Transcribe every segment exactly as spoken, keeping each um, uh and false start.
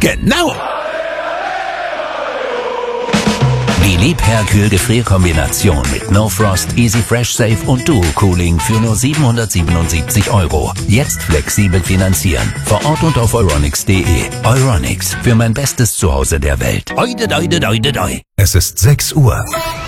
Genau! Die Liebherr-Kühl-Gefrierkombination mit No Frost, Easy Fresh Safe und Duo Cooling für nur siebenhundertsiebenundsiebzig Euro. Jetzt flexibel finanzieren. Vor Ort und auf euronics punkt de. Euronics, für mein bestes Zuhause der Welt. Oide, oide, oide, oide. Es ist sechs Uhr.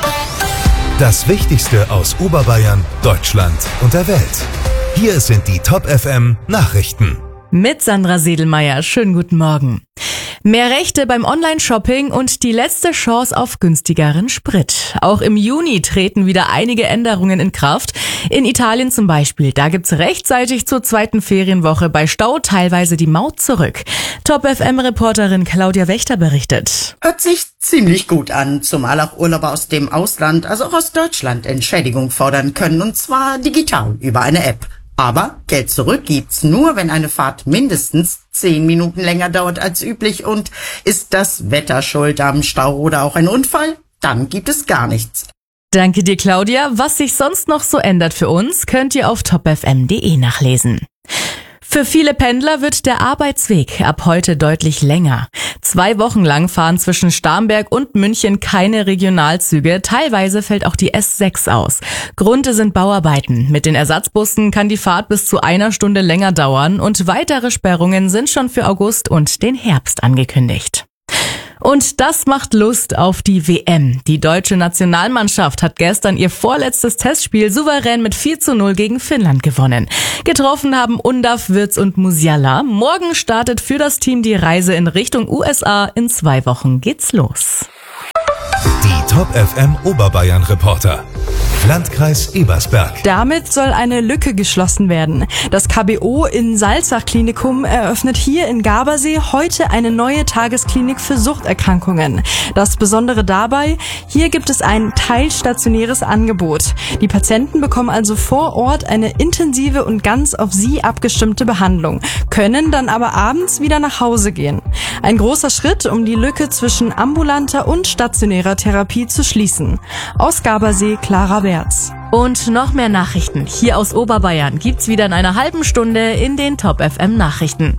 Das Wichtigste aus Oberbayern, Deutschland und der Welt. Hier sind die Top F M Nachrichten. Mit Sandra Sedelmeier. Schönen guten Morgen. Mehr Rechte beim Online-Shopping und die letzte Chance auf günstigeren Sprit. Auch im Juni treten wieder einige Änderungen in Kraft. In Italien zum Beispiel. Da gibt's rechtzeitig zur zweiten Ferienwoche bei Stau teilweise die Maut zurück. Top F M-Reporterin Claudia Wächter berichtet. Hört sich ziemlich gut an, zumal auch Urlauber aus dem Ausland, also auch aus Deutschland, Entschädigung fordern können, und zwar digital über eine App. Aber Geld zurück gibt's nur, wenn eine Fahrt mindestens zehn Minuten länger dauert als üblich, und ist das Wetter schuld am Stau oder auch ein Unfall, dann gibt es gar nichts. Danke dir, Claudia. Was sich sonst noch so ändert für uns, könnt ihr auf top f m punkt de nachlesen. Für viele Pendler wird der Arbeitsweg ab heute deutlich länger. Zwei Wochen lang fahren zwischen Starnberg und München keine Regionalzüge. Teilweise fällt auch die S sechs aus. Grund sind Bauarbeiten. Mit den Ersatzbussen kann die Fahrt bis zu einer Stunde länger dauern, und weitere Sperrungen sind schon für August und den Herbst angekündigt. Und das macht Lust auf die W M. Die deutsche Nationalmannschaft hat gestern ihr vorletztes Testspiel souverän mit vier zu null gegen Finnland gewonnen. Getroffen haben Undav, Wirtz und Musiala. Morgen startet für das Team die Reise in Richtung U S A. In zwei Wochen geht's los. Die Top F M Oberbayern Reporter. Landkreis Ebersberg. Damit soll eine Lücke geschlossen werden. Das K B O in Salzach-Klinikum eröffnet hier in Gabersee heute eine neue Tagesklinik für Suchterkrankungen. Das Besondere dabei, hier gibt es ein teilstationäres Angebot. Die Patienten bekommen also vor Ort eine intensive und ganz auf sie abgestimmte Behandlung, können dann aber abends wieder nach Hause gehen. Ein großer Schritt, um die Lücke zwischen ambulanter und stationärer Therapie zu schließen. Aus Gabersee, Clara Berz. Und noch mehr Nachrichten hier aus Oberbayern gibt's wieder in einer halben Stunde in den Top F M Nachrichten.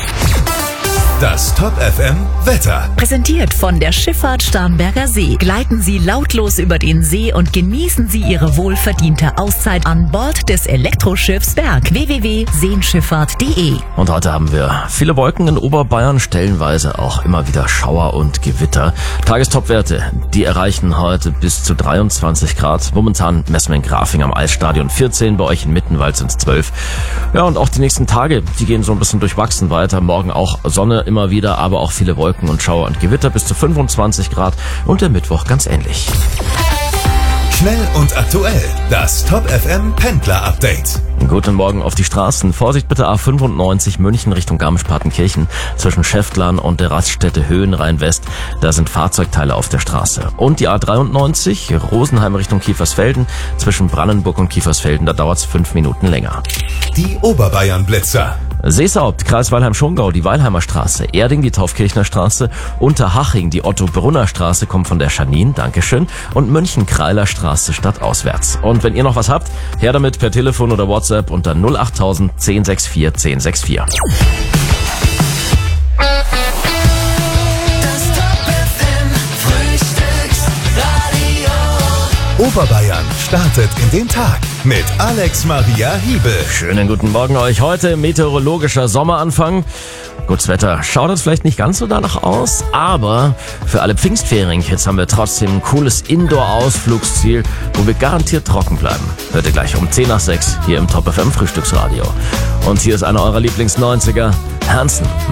Das Top F M Wetter. Präsentiert von der Schifffahrt Starnberger See. Gleiten Sie lautlos über den See und genießen Sie Ihre wohlverdiente Auszeit an Bord des Elektroschiffs Berg. w w w punkt seenschifffahrt punkt de. Und heute haben wir viele Wolken in Oberbayern, stellenweise auch immer wieder Schauer und Gewitter. Tagestopwerte, die erreichen heute bis zu dreiundzwanzig Grad. Momentan messen wir in Grafing am Eisstadion vierzehn, bei euch in Mittenwald sind es zwölf. Ja, und auch die nächsten Tage, die gehen so ein bisschen durchwachsen weiter. Morgen auch Sonne immer wieder, aber auch viele Wolken und Schauer und Gewitter bis zu fünfundzwanzig Grad, und der Mittwoch ganz ähnlich. Schnell und aktuell, das Top F M Pendler Update. Guten Morgen auf die Straßen. Vorsicht bitte A fünfundneunzig München Richtung Garmisch-Partenkirchen zwischen Schäftlern und der Raststätte Höhenrhein-West. Da sind Fahrzeugteile auf der Straße. Und die A dreiundneunzig Rosenheim Richtung Kiefersfelden zwischen Brandenburg und Kiefersfelden. Da dauert es fünf Minuten länger. Die Oberbayern Blitzer. Seeshaupt, Kreis Weilheim-Schongau, die Weilheimer Straße, Erding, die Taufkirchner Straße, Unterhaching, die Otto-Brunner Straße kommt von der Scharnin, Dankeschön, und München-Kreiler Straße stadtauswärts. Und wenn ihr noch was habt, her damit per Telefon oder WhatsApp unter null achttausend zehn sechs vier zehn sechs vier. Oberbayern startet in den Tag mit Alex Maria Hiebel. Schönen guten Morgen euch. Heute meteorologischer Sommeranfang. Gutes Wetter schaut uns vielleicht nicht ganz so danach aus, aber für alle Pfingstferienkids haben wir trotzdem ein cooles Indoor-Ausflugsziel, wo wir garantiert trocken bleiben. Hört ihr gleich um zehn nach sechs hier im Top F M Frühstücksradio. Und hier ist einer eurer Lieblings-neunziger, Hanson.